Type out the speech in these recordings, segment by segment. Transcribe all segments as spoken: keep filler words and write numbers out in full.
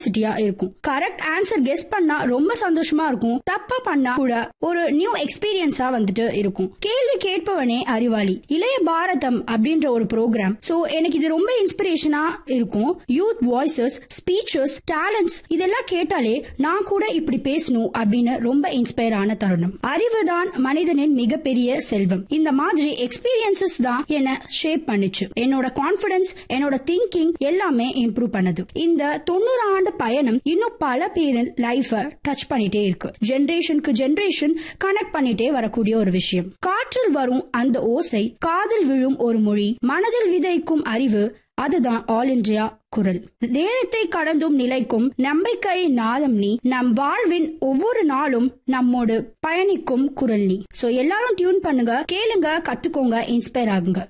கியூரியாசிட்டியா இருக்கும். Correct answer guess பண்ணா ரொம்ப சந்தோஷமா இருக்கும். தப்பா பண்ணா கூட ஒரு நியூ எக்ஸ்பீரியன்ஸா வந்துட்டு இருக்கும். கேள்வி கேட்பவனே அறிவாளி. இளைய பாரதம் அப்படின்ற ஒரு ப்ரோக்ராம். சோ எனக்கு இது ரொம்ப இன்ஸ்பிரேஷனா இருக்கும். யூத் வாய்ஸஸ், ஸ்பீச்சஸ், டேலண்ட்ஸ் இதெல்லாம் கேட்டாலே நான் கூட இப்படி பேசணும் அப்படின்னு ரொம்ப இன்ஸ்பயர் ஆன தருணம். அறிவுதான் மனிதனின் மிகப்பெரிய செல்வம். இந்த மாதிரி எக்ஸ்பீரியன்சஸ் தான் என்ன ஷேப் பண்ணுச்சு. என்னோட கான்பிடன்ஸ், என்னோட திங்கிங் எல்லாமே இம்ப்ரூவ் பண்ணது. இந்த தொண்ணூறு ஆண்டு பயணம் இன்னும் பல பேரின் லைஃப டச் பண்ணிட்டே இருக்கு. ஜெனரேஷனுக்கு ஜெனரேஷன் கனெக்ட் பண்ணிட்டே வரக்கூடிய ஒரு விஷயம். காற்றில் வரும் அந்த ஓசை, காதில் விழும் ஒரு மொழி, மனதில் விதைக்கும் அறிவு, அதுதான் ஆல் இந்தியா குரல். நேரத்தை கடந்தும் நிலைக்கும் நம்பிக்கை நாதம் நீ, நம் வாழ்வின் ஒவ்வொரு நாளும் நம்மோடு பயணிக்கும் குரல் நீ. சோ எல்லாரும் டியூன் பண்ணுங்க, கேளுங்க, கத்துக்கோங்க, இன்ஸ்பயர் ஆகுங்க.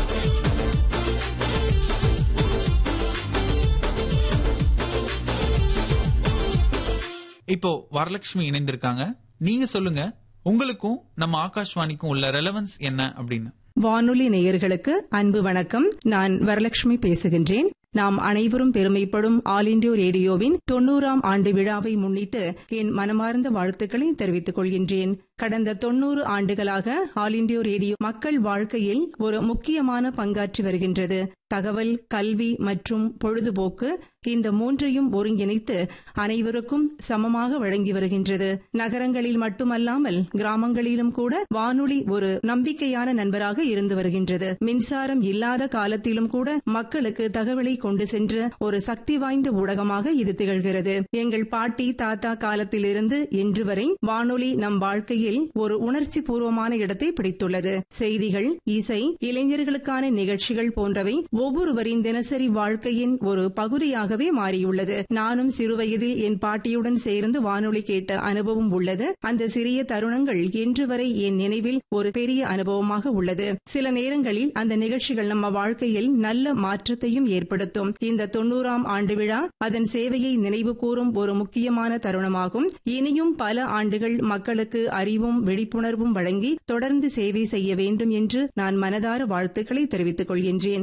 இப்போ வரலட்சுமி இணைந்திருக்காங்க. நீங்க சொல்லுங்க, உங்களுக்கும் நம்ம ஆகாஷ்வாணிக்கும் உள்ள ரெலவன்ஸ் என்ன அப்படின்னு. வானொலி நேயர்களுக்கு அன்பு வணக்கம். நான் வரலட்சுமி பேசுகின்றேன். நாம் அனைவரும் பெருமைப்படும் ஆல் இண்டியா ரேடியோவின் தொன்னூறாம் ஆண்டு விழாவை முன்னிட்டு என் மனமார்ந்த வாழ்த்துக்களை தெரிவித்துக் கொள்கின்றேன். கடந்த தொன்னூறு ஆண்டுகளாக ஆல் இண்டியா ரேடியோ மக்கள் வாழ்க்கையில் ஒரு முக்கியமான பங்காற்றி வருகின்றது. தகவல், கல்வி மற்றும் பொழுதுபோக்கு இந்த மூன்றையும் ஒருங்கிணைத்து அனைவருக்கும் சமமாக வழங்கி வருகின்றது. நகரங்களில் மட்டுமல்லாமல் கிராமங்களிலும் கூட வானொலி ஒரு நம்பிக்கையான நண்பராக இருந்து வருகின்றது. மின்சாரம் இல்லாத காலத்திலும் கூட மக்களுக்கு தகவலை கொண்டு சென்ற ஒரு சக்தி வாய்ந்த ஊடகமாக இது திகழ்கிறது. எங்கள் பாட்டி தாத்தா காலத்திலிருந்து இன்று வரை வானொலி நம் வாழ்க்கையில் ஒரு உணர்ச்சி பூர்வமான இடத்தை பிடித்துள்ளது. செய்திகள், இசை, இளைஞர்களுக்கான நிகழ்ச்சிகள் போன்றவை ஒவ்வொருவரின் தினசரி வாழ்க்கையின் ஒரு பகுதியாகவே மாறியுள்ளது. நானும் சிறுவயதில் என் பாட்டியுடன் சேர்ந்து வானொலி கேட்ட அனுபவம் உள்ளது. அந்த சிறிய தருணங்கள் இன்று வரை என் நினைவில் ஒரு பெரிய அனுபவமாக உள்ளது. சில நேரங்களில் அந்த நிகழ்ச்சிகள் நம்ம வாழ்க்கையில் நல்ல மாற்றத்தையும் ஏற்படுத்தும். இந்த தொன்னூறாம் ஆண்டு விழா அதன் சேவையை நினைவு கூறும் ஒரு முக்கியமான தருணமாகும். இனியும் பல ஆண்டுகள் மக்களுக்கு அறிவும் விழிப்புணர்வும் வழங்கி தொடர்ந்து சேவை செய்ய வேண்டும் என்று நான் மனதார வாழ்த்துக்களை தெரிவித்துக் கொள்கின்றேன்.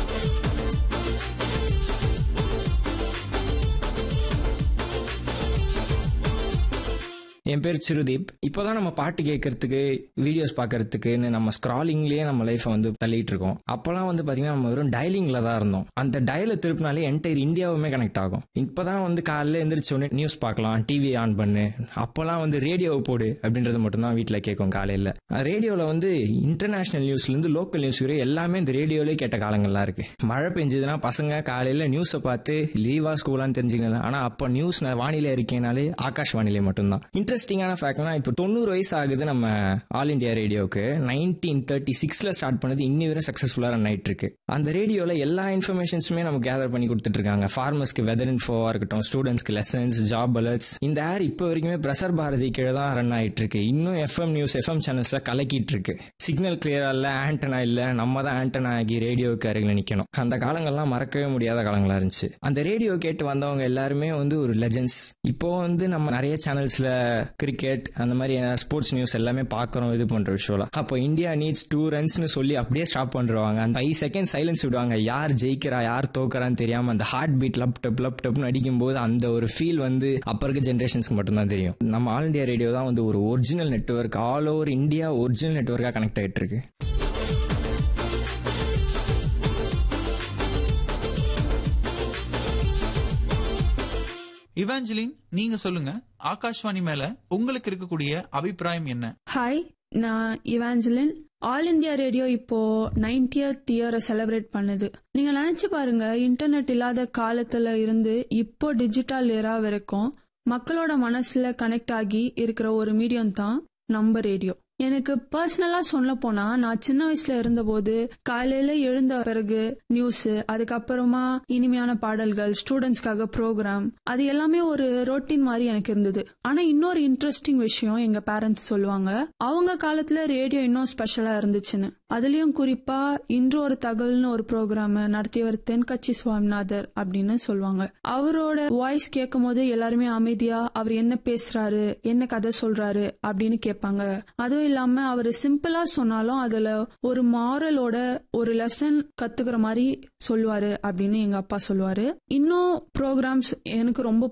என் பேர் சிறுதீப். இப்போதான் நம்ம பாட்டு கேட்கறதுக்கு, வீடியோஸ் பாக்கிறதுக்குன்னு நம்ம ஸ்க்ராலிங்லயே நம்ம லைஃபை வந்து தள்ளிட்டு இருக்கோம். அப்பெல்லாம் வந்து பாத்தீங்கன்னா நம்ம வெறும் டயலிங்ல தான் இருந்தோம். அந்த டயலை திருப்பினாலே என்டையர் இந்தியாவுமே கனெக்ட் ஆகும். இப்பதான் வந்து காலையில எந்திரிச்ச உடனே நியூஸ் பார்க்கலாம், டிவி ஆன் பண்ணு. அப்பெல்லாம் வந்து ரேடியோவை போடு அப்படின்றது மட்டும்தான் வீட்டுல கேட்கும். காலையில ரேடியோல வந்து இன்டர்நேஷனல் நியூஸ்ல இருந்து லோக்கல் நியூஸ் வரை எல்லாமே இந்த ரேடியோலயே கேட்ட காலங்கள்லாம் இருக்கு. மழை பெஞ்சதுன்னா பசங்க காலையில நியூஸை பார்த்து லீவா ஸ்கூலான்னு தெரிஞ்சுக்கலாம். ஆனா அப்ப நியூஸ் வானிலை இருக்கேனாலே ஆகாஷ் வானிலை மட்டும்தான். இன்ட்ரெஸ்டிங்கான ஃபேக்ட்னா இப்போ தொண்ணூறு வயசு ஆகுது நம்ம ஆல் இண்டியா ரேடியோக்கு. நைன்டீன் தேர்ட்டி சிக்ஸ்ல ஸ்டார்ட் பண்ணது இன்னி வரை சக்சஸ்ஃபுல்லா ரன் ஆயிட்டு இருக்கு. அந்த ரேடியோல எல்லா இன்ஃபர்மேஷன்ஸுமே நமக்கு கேதர் பண்ணி கொடுத்துட்டு இருக்காங்க. ஃபார்மர்ஸ்க்கு வெதர் இன்ஃபோவா இருக்கட்டும், ஸ்டூடெண்ட்ஸ்க்கு லெசன்ஸ், ஜாப் அலர்ட்ஸ். இந்த ஏர் இப்போ வரைக்குமே பிரசார் பாரதி கீழே தான் ரன் ஆயிட்டு இருக்கு. இன்னும் எஃப்எம் நியூஸ், எஃப்எம் சேனல்ஸ்ல கலக்கிட்டு இருக்கு. சிக்னல் கிளியரா இல்ல, ஆண்டனா இல்ல, நம்ம தான் ஆண்டனா ஆகி ரேடியோக்கு அருகில் நிக்கணும். அந்த காலங்கள்லாம் மறக்கவே முடியாத காலங்களா இருந்துச்சு. அந்த ரேடியோ கேட்டு வந்தவங்க எல்லாருமே வந்து ஒரு லெஜெண்ட்ஸ். இப்போ வந்து நம்ம நிறைய சேனல்ஸ்ல கிரிக்கெட் அந்த மாதிரி ஸ்போர்ட்ஸ் நியூஸ் எல்லாமே பாக்குறோம், இது பண்ற விஷயம். அப்போ இந்தியா நீட்ஸ் டூ ரன்ஸ்னு சொல்லி அப்படியே ஸ்டாப் பண்றாங்க. அந்த ஃபைவ் செகண்ட் சைலன்ஸ் விடுவாங்க. யார் ஜெயிக்கிறா யார் தோக்கறான்னு தெரியாம அந்த ஹார்ட் பீட் லப் டப் லப் டப்னு அடிக்கும் போது அந்த ஒரு ஃபீல் வந்து அப்ப இருக்க ஜெனரேஷன்ஸ்க்கு மட்டும்தான் தெரியும். நம்ம ஆல் இண்டியா ரேடியோ தான் வந்து ஒரு original network, all over India original நெட்வொர்க்கா connect ஆயிட்டு இருக்கு. இவாஞ்சலின், நீங்க சொல்லுங்க, ஆகாஷ்வாணி மேல உங்களுக்கு இருக்கக்கூடிய அபிப்பிராயம் என்ன? ஹாய், நான் இவாஞ்சலின். ஆல் இந்தியா ரேடியோ இப்போ நைன்டியத் இயரை செலிப்ரேட் பண்ணுது. நீங்க நினைச்சு பாருங்க, இன்டர்நெட் இல்லாத காலத்துல இருந்து இப்போ டிஜிட்டல் ஏரா வரைக்கும் மக்களோட மனசுல கனெக்ட் ஆகி இருக்கிற ஒரு மீடியம் தான் நம்ம ரேடியோ. எனக்கு பர்சனலா சொல்ல போனா, நான் சின்ன வயசுல இருந்த போது காலையில எழுந்த பிறகு நியூஸ், அதுக்கப்புறமா இனிமையான பாடல்கள், ஸ்டூடெண்ட்ஸ்க்காக ப்ரோக்ராம், அது எல்லாமே ஒரு ரொட்டீன் மாதிரி எனக்கு இருந்தது. ஆனா இன்னொரு இன்ட்ரெஸ்டிங் விஷயம் எங்க பேரண்ட்ஸ் சொல்லுவாங்க, அவங்க காலத்துல ரேடியோ இன்னும் ஸ்பெஷலா இருந்துச்சுன்னு. அதுலயும் குறிப்பா இன்று ஒரு தகவல்னு ஒரு ப்ரோக்ராம் நடத்தியவர் தென்கட்சி சுவாமிநாதர் அப்படின்னு சொல்லுவாங்க. அவரோட வாய்ஸ் கேட்கும் போது எல்லாருமே அமைதியா அவர் என்ன பேசுறாரு, என்ன கதை சொல்றாரு அப்படின்னு கேட்பாங்க. அதுவும் இல்லாம அவர் சிம்பிளா சொன்னாலும் அதுல ஒரு மாரலோட ஒரு லெசன் கத்துக்கிற மாதிரி சொல்லுவாரு அப்படின்னு எங்க அப்பா சொல்லுவாரு. இன்னும் ப்ரோக்ராம்ஸ் எனக்கு ரொம்ப